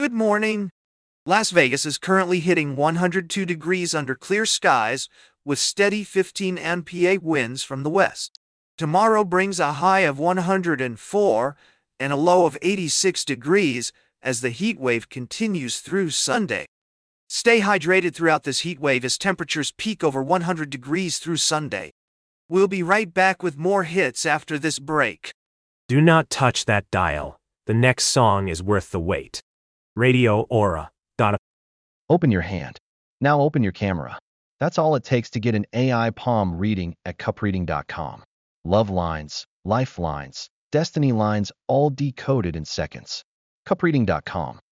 Good morning. Las Vegas is currently hitting 102 degrees under clear skies with steady 15 MPa winds from the west. Tomorrow brings a high of 104 and a low of 86 degrees as the heat wave continues through Sunday. Stay hydrated throughout this heat wave as temperatures peak over 100 degrees through Sunday. We'll be right back with more hits after this break. Do not touch that dial. The next song is worth the wait. Radio Aura. Open your hand. Now open your camera. That's all it takes to get an AI palm reading at cupreading.com. Love lines, lifelines, destiny lines, all decoded in seconds. Cupreading.com.